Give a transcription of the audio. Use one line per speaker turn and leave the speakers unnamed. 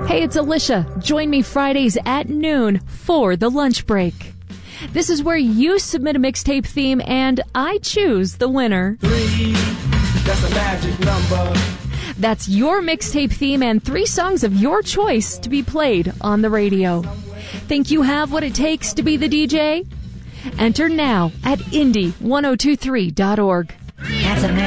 Hey, it's Alicia. Join me Fridays at noon for the lunch break. This is where you submit a mixtape theme and I choose the winner.
3, that's a magic number.
That's your mixtape theme and 3 songs of your choice to be played on the radio. Think you have what it takes to be the DJ? Enter now at indie1023.org.